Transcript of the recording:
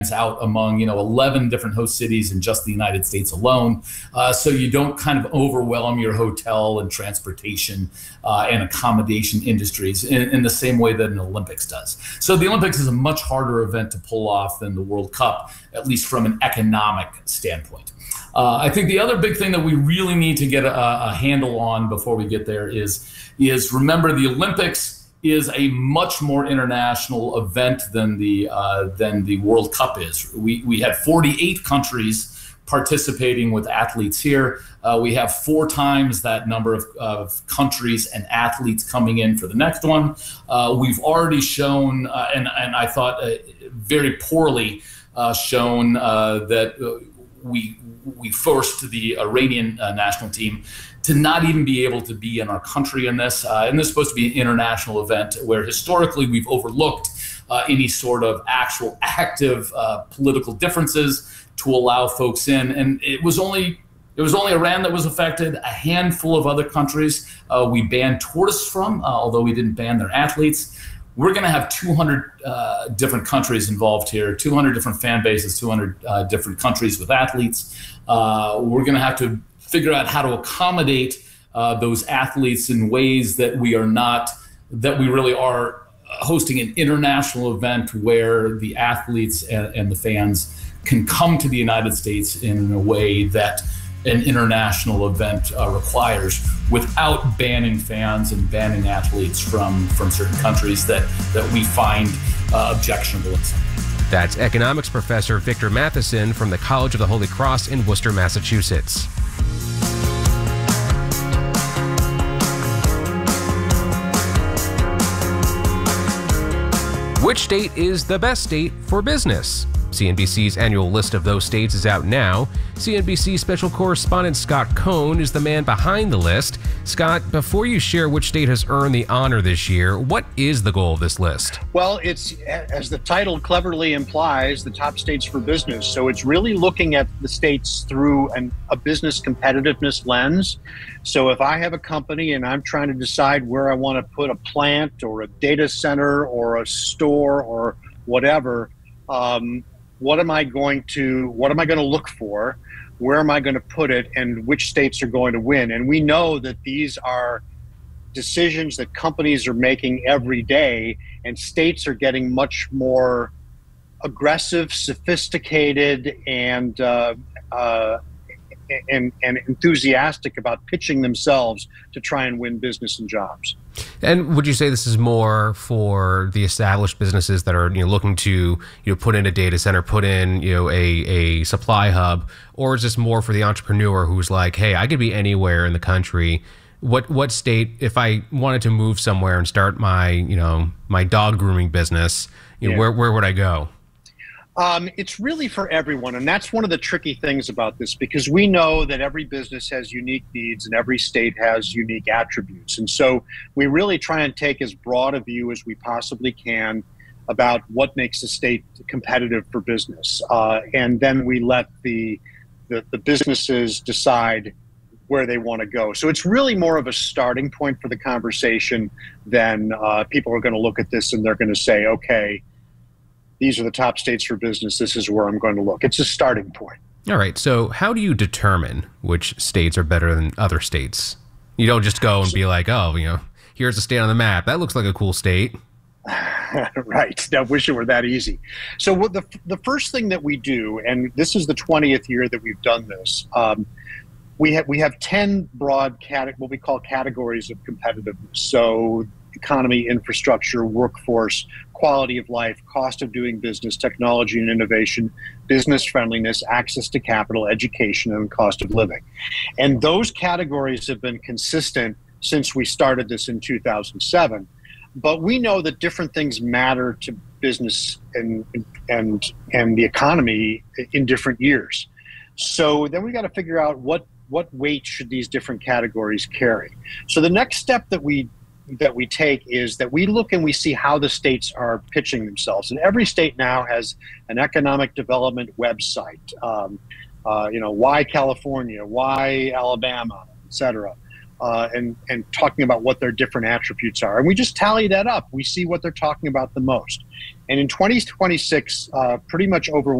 out among 11 different host cities in just the United States alone, so you don't kind of overwhelm your hotel and transportation and accommodation industries in the same way that an Olympics does. So the Olympics is a much harder event to pull off than the World Cup, at least from an economic standpoint. I think the other big thing that we really need to get a handle on before we get there is remember, the Olympics is a much more international event than the World Cup is. We had 48 countries participating with athletes here. We have 4 times that number of countries and athletes coming in for the next one. We've already shown, and I thought very poorly shown, that we forced the Iranian national team to not even be able to be in our country in this. And this is supposed to be an international event where historically we've overlooked any sort of actual active political differences to allow folks in. And it was only Iran that was affected. A handful of other countries we banned tourists from, although we didn't ban their athletes. We're going to have 200 different countries involved here, 200 different fan bases, 200 different countries with athletes. We're going to have to figure out how to accommodate those athletes in ways that we really are hosting an international event where the athletes and the fans can come to the United States in a way that an international event requires, without banning fans and banning athletes from certain countries that we find objectionable in some way. That's economics professor Victor Matheson from the College of the Holy Cross in Worcester, Massachusetts. Which state is the best state for business? CNBC's annual list of those states is out now. CNBC special correspondent Scott Cohn is the man behind the list. Scott, before you share which state has earned the honor this year, what is the goal of this list? Well, it's, as the title cleverly implies, the top states for business. So it's really looking at the states through a business competitiveness lens. So if I have a company and I'm trying to decide where I want to put a plant or a data center or a store or whatever, what am I going to look for? Where am I going to put it? And which states are going to win? And we know that these are decisions that companies are making every day, and states are getting much more aggressive, sophisticated, and enthusiastic about pitching themselves to try and win business and jobs. And would you say this is more for the established businesses that are looking to put in a data center, put in a supply hub, or is this more for the entrepreneur who's like, hey, I could be anywhere in the country? What state, if I wanted to move somewhere and start my my dog grooming business, where would I go? It's really for everyone, and that's one of the tricky things about this, because we know that every business has unique needs and every state has unique attributes. And so we really try and take as broad a view as we possibly can about what makes a state competitive for business. And then we let the businesses decide where they want to go. So it's really more of a starting point for the conversation than people are going to look at this and they're going to say, okay, these are the top states for business. This is where I'm going to look. It's a starting point. All right. So how do you determine which states are better than other states? You don't just go and be like, oh, here's a state on the map. That looks like a cool state. Right. I wish it were that easy. So what the first thing that we do, and this is the 20th year that we've done this, we have 10 broad what we call categories of competitiveness. So economy, infrastructure, workforce, quality of life, cost of doing business, technology and innovation, business friendliness, access to capital, education, and cost of living. And those categories have been consistent since we started this in 2007. But we know that different things matter to business and the economy in different years. So then we got to figure out what weight should these different categories carry. So the next step that we take is that we look and we see how the states are pitching themselves. And every state now has an economic development website. Why California, why Alabama, et cetera. and talking about what their different attributes are. And we just tally that up. We see what they're talking about the most. And in 2026, pretty much over